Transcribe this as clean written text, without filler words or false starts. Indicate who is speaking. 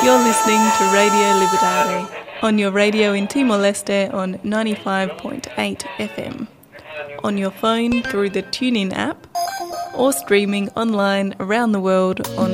Speaker 1: You're listening to Radio Libertare on your radio in Timor-Leste on 95.8 FM, on your phone through the TuneIn app, or streaming online around the world on